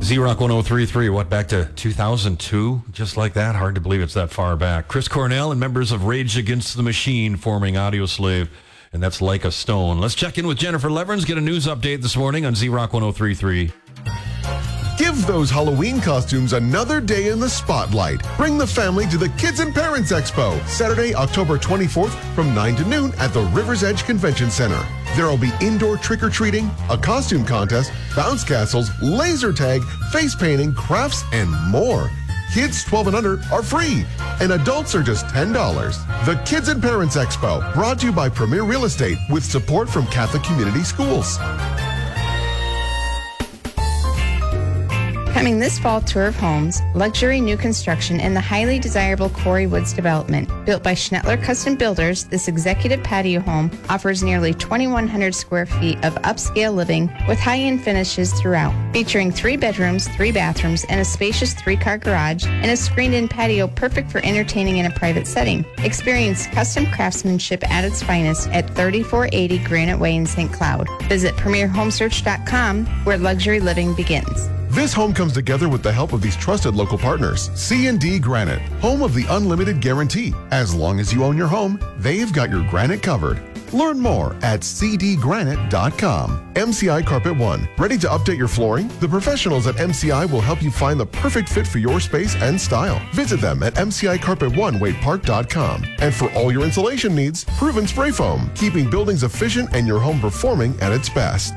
Z-Rock 1033, what, back to 2002? Just like that? Hard to believe it's that far back. Chris Cornell and members of Rage Against the Machine forming Audioslave, and that's Like a Stone. Let's check in with Jennifer Leverns, get a news update this morning on Z-Rock 1033. Give those Halloween costumes another day in the spotlight. Bring the family to the Kids and Parents Expo, Saturday, October 24th from 9 to noon at the River's Edge Convention Center. There will be indoor trick-or-treating, a costume contest, bounce castles, laser tag, face painting, crafts, and more. Kids 12 and under are free, and adults are just $10. The Kids and Parents Expo, brought to you by Premier Real Estate with support from Catholic Community Schools. Coming this fall, tour of homes, luxury new construction in the highly desirable Quarry Woods development. Built by Schnettler Custom Builders, this executive patio home offers nearly 2,100 square feet of upscale living with high-end finishes throughout. Featuring 3 bedrooms, 3 bathrooms, and a spacious 3-car garage, and a screened-in patio perfect for entertaining in a private setting. Experience custom craftsmanship at its finest at 3480 Granite Way in St. Cloud. Visit PremierHomesearch.com, where luxury living begins. This home comes together with the help of these trusted local partners. C&D Granite, home of the unlimited guarantee. As long as you own your home, they've got your granite covered. Learn more at cdgranite.com. MCI Carpet One, ready to update your flooring? The professionals at MCI will help you find the perfect fit for your space and style. Visit them at mcicarpetone.waitepark.com. And for all your insulation needs, Proven Spray Foam, keeping buildings efficient and your home performing at its best.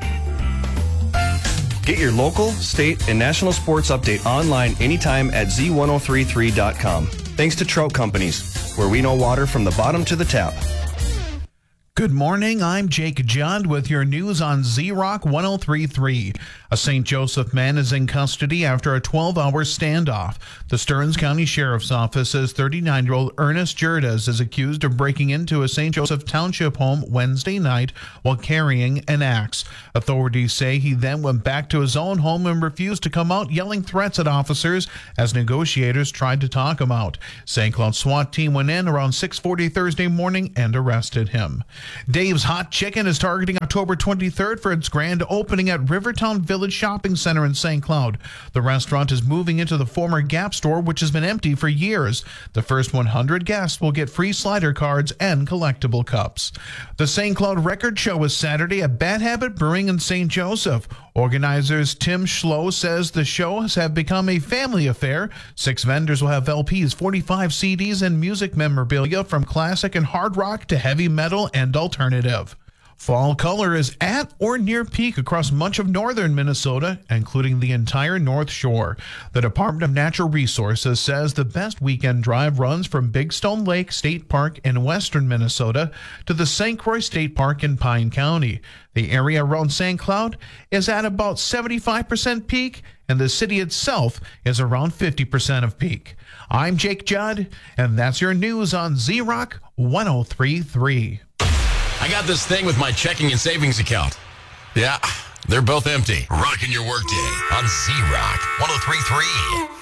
Get your local, state, and national sports update online anytime at z1033.com. Thanks to Trout Companies, where we know water from the bottom to the tap. Good morning, I'm Jake Judd with your news on Z-Rock 1033. A St. Joseph man is in custody after a 12-hour standoff. The Stearns County Sheriff's Office says 39-year-old Ernest Gerdes is accused of breaking into a St. Joseph Township home Wednesday night while carrying an axe. Authorities say he then went back to his own home and refused to come out, yelling threats at officers as negotiators tried to talk him out. St. Cloud SWAT team went in around 6:40 Thursday morning and arrested him. Dave's Hot Chicken is targeting October 23rd for its grand opening at Rivertown Village Shopping Center in St. Cloud. The restaurant is moving into the former Gap store, which has been empty for years. The first 100 guests will get free slider cards and collectible cups. The St. Cloud Record Show is Saturday at Bad Habit Brewing in St. Joseph. Organizers Tim Schlow says the shows have become a family affair. 6 vendors will have LPs, 45 CDs, and music memorabilia from classic and hard rock to heavy metal and alternative. Fall color is at or near peak across much of northern Minnesota, including the entire North Shore. The Department of Natural Resources says the best weekend drive runs from Big Stone Lake State Park in western Minnesota to the St. Croix State Park in Pine County. The area around St. Cloud is at about 75% peak, and the city itself is around 50% of peak. I'm Jake Judd, and that's your news on Z-Rock 1033. I got this thing with my checking and savings account. Yeah, they're both empty. Rocking your workday on Z-Rock 1033.